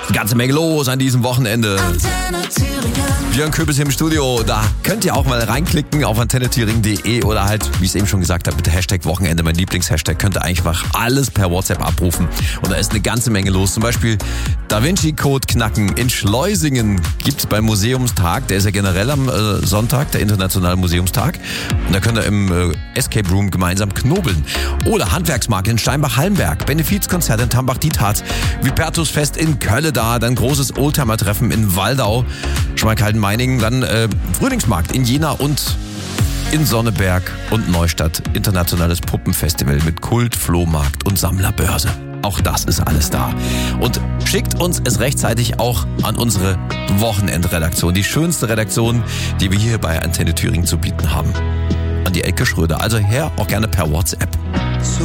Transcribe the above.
Ganze Menge los an diesem Wochenende. Björn Köbis hier im Studio. Da könnt ihr auch mal reinklicken auf antennethüringen.de oder halt, wie ich es eben schon gesagt habe, mit der Hashtag Wochenende, mein Lieblingshashtag, könnt ihr einfach alles per WhatsApp abrufen. Und da ist eine ganze Menge los. Zum Beispiel Da Vinci Code knacken in Schleusingen gibt's beim Museumstag. Der ist ja generell am Sonntag, der internationale Museumstag. Und da könnt ihr im Escape Room gemeinsam knobeln. Oder Handwerksmarkt in Steinbach-Hallenberg, Benefizkonzert in Tambach-Dietharz, Vipertusfest in Kölle da, dann großes Oldtimer-Treffen in Waldau, Schmalkalden-Meiningen, dann Frühlingsmarkt in Jena und in Sonneberg und Neustadt, internationales Puppenfestival mit Kult, Flohmarkt und Sammlerbörse. Auch das ist alles da. Und schickt uns es rechtzeitig auch an unsere Wochenendredaktion, die schönste Redaktion, die wir hier bei Antenne Thüringen zu bieten haben. An die Elke Schröder. Also her auch gerne per WhatsApp.